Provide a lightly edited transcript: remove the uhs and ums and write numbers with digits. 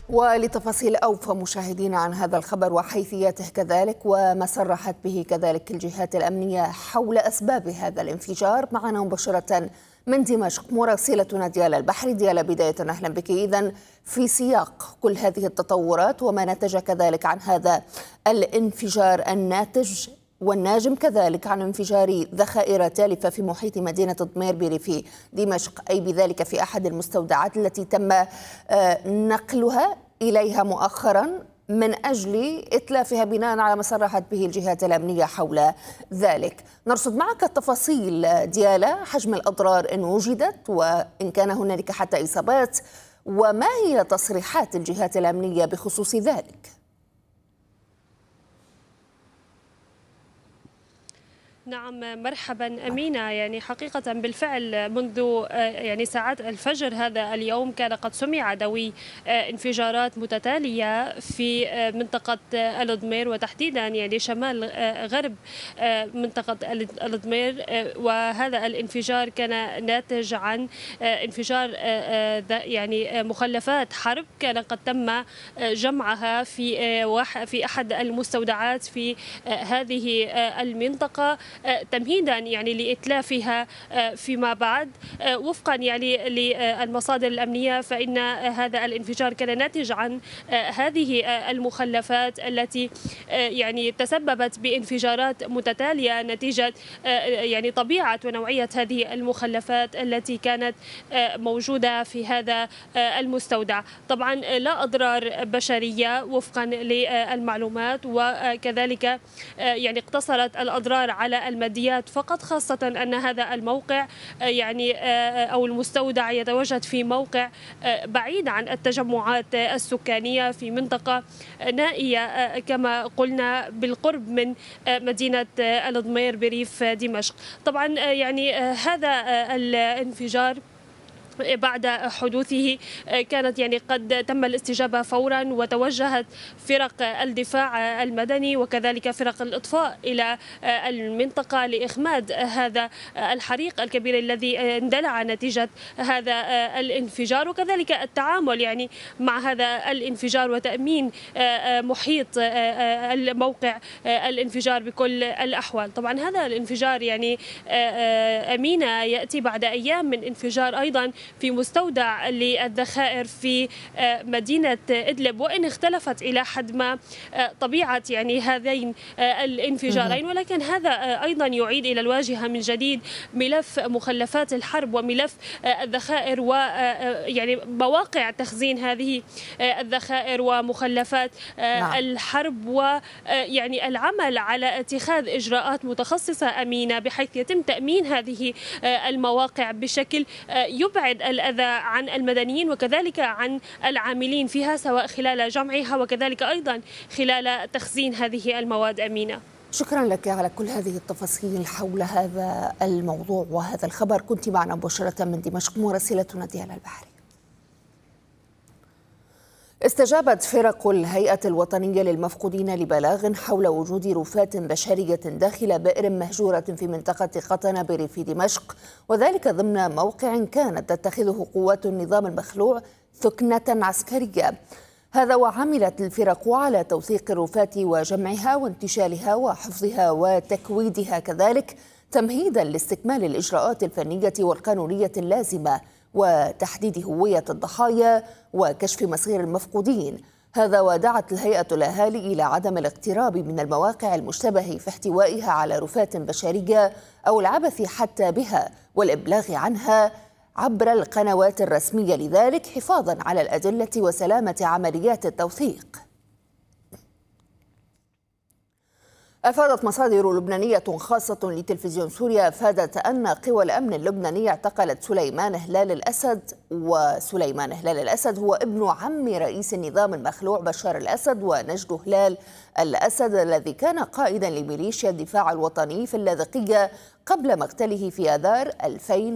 ولتفاصيل أوفى مشاهدينا عن هذا الخبر وحيثياته كذلك وما صرحت به كذلك الجهات الأمنية حول أسباب هذا الانفجار، معنا مباشرة من دمشق مراسلتنا ديالا البحري. ديالا، بداية أهلا بك. إذن في سياق كل هذه التطورات وما نتج كذلك عن هذا الانفجار الناتج والناجم كذلك عن انفجار ذخائر تالفة في محيط مدينة ضمير في دمشق، أي بذلك في أحد المستودعات التي تم نقلها إليها مؤخرا من أجل إتلافها بناء على ما صرحت به الجهات الأمنية حول ذلك. نرصد معك التفاصيل ديالا، حجم الأضرار إن وجدت وإن كان هنالك حتى إصابات، وما هي تصريحات الجهات الأمنية بخصوص ذلك؟ نعم، مرحبا أمينة. يعني حقيقة بالفعل منذ ساعات الفجر هذا اليوم كان قد سمع دوي انفجارات متتالية في منطقة الضمير، وتحديدا شمال غرب منطقة الضمير، وهذا الانفجار كان ناتج عن انفجار مخلفات حرب كان قد تم جمعها في أحد المستودعات في هذه المنطقة تمهيدا لإتلافها فيما بعد. وفقا للمصادر الأمنية فإن هذا الانفجار كان ناتج عن هذه المخلفات التي تسببت بانفجارات متتالية نتيجة طبيعة ونوعية هذه المخلفات التي كانت موجودة في هذا المستودع. طبعا لا أضرار بشرية وفقا للمعلومات، وكذلك اقتصرت الأضرار على الماديات فقط، خاصة أن هذا الموقع أو المستودع يتواجد في موقع بعيد عن التجمعات السكانية في منطقة نائية كما قلنا بالقرب من مدينة الضمير بريف دمشق. طبعا هذا الانفجار بعد حدوثه كانت قد تم الاستجابة فورا، وتوجهت فرق الدفاع المدني وكذلك فرق الإطفاء إلى المنطقة لإخماد هذا الحريق الكبير الذي اندلع نتيجة هذا الانفجار، وكذلك التعامل مع هذا الانفجار وتأمين محيط الموقع الانفجار بكل الأحوال. طبعا هذا الانفجار أمينة يأتي بعد أيام من انفجار أيضا في مستودع للذخائر في مدينة إدلب، وإن اختلفت إلى حد ما طبيعة هذين الانفجارين، ولكن هذا أيضا يعيد إلى الواجهة من جديد ملف مخلفات الحرب وملف الذخائر ومواقع تخزين هذه الذخائر ومخلفات الحرب، والعمل على اتخاذ إجراءات متخصصة أمينة بحيث يتم تأمين هذه المواقع بشكل يبعد الأذى عن المدنيين وكذلك عن العاملين فيها، سواء خلال جمعها وكذلك أيضا خلال تخزين هذه المواد. أمينة، شكرا لك على كل هذه التفاصيل حول هذا الموضوع وهذا الخبر. كنت معنا مباشرة من دمشق مراسلتنا ديالا البحري. استجابت فرق الهيئة الوطنية للمفقودين لبلاغ حول وجود رفات بشرية داخل بئر مهجورة في منطقة قطنابر في دمشق، وذلك ضمن موقع كانت تتخذه قوات النظام المخلوع ثكنة عسكرية. هذا وعملت الفرق على توثيق الرفات وجمعها وانتشالها وحفظها وتكويدها كذلك، تمهيدا لاستكمال الإجراءات الفنية والقانونية اللازمة وتحديد هوية الضحايا وكشف مصير المفقودين. هذا ودعت الهيئة الأهالي إلى عدم الاقتراب من المواقع المشتبه في احتوائها على رفات بشرية أو العبث حتى بها والإبلاغ عنها عبر القنوات الرسمية لذلك، حفاظا على الأدلة وسلامة عمليات التوثيق. أفادت مصادر لبنانية خاصة لتلفزيون سوريا أن قوى الأمن اللبنانية اعتقلت سليمان هلال الأسد، وسليمان هلال الأسد هو ابن عم رئيس النظام المخلوع بشار الأسد ونجد هلال الأسد الذي كان قائدا لميليشيا الدفاع الوطني في اللاذقية قبل مقتله في آذار 2000.